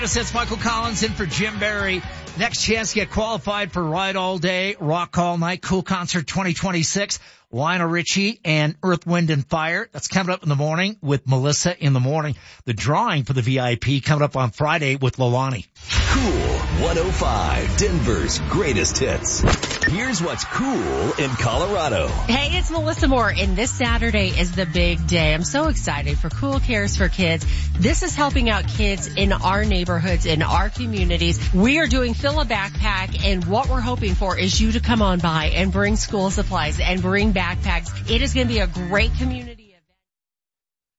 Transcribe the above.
It's Michael Collins in for Jim Barry. Next chance to get qualified for Ride All Day, Rock All Night, Cool Concert 2026. Lionel Richie and Earth, Wind & Fire. That's coming up in the morning with Melissa in the morning. The drawing for the VIP coming up on Friday with Lolani. Cool 105, Denver's greatest hits. Here's what's cool in Colorado. Hey, it's Melissa Moore, and this Saturday is the big day. I'm so excited for Cool Cares for Kids. This is helping out kids in our neighborhoods, in our communities. We are doing Fill a Backpack, and what we're hoping for is you to come on by and bring school supplies and bring backpacks. It is going to be a great community.